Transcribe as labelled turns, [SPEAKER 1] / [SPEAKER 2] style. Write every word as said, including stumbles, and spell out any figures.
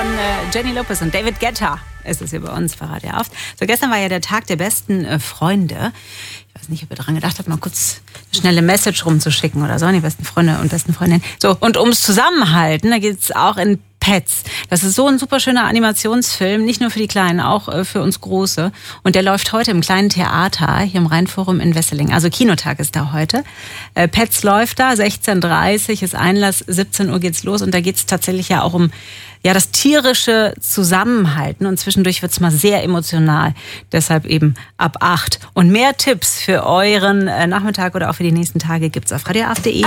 [SPEAKER 1] äh, Jenny Lopez und David Guetta ist es hier bei uns bei Radio Aft. So, gestern war ja der Tag der besten äh, Freunde. Ich weiß nicht, ob ihr daran gedacht habt, mal kurz eine schnelle Message rumzuschicken oder so an die besten Freunde und besten Freundinnen. So, und ums Zusammenhalten, da geht's auch in Pets. Das ist so ein super schöner Animationsfilm, nicht nur für die Kleinen, auch äh, für uns Große. Und der läuft heute im kleinen Theater hier im Rheinforum in Wesseling. Also Kinotag ist da heute. Äh, Pets läuft da, sechzehn Uhr dreißig ist Einlass, siebzehn Uhr geht's los. Und da geht's tatsächlich ja auch um ja das tierische Zusammenhalten. Und zwischendurch wird's mal sehr emotional. Deshalb eben ab acht. Und mehr Tipps für euren äh, Nachmittag oder auch für die nächsten Tage gibt's auf radio aft punkt de.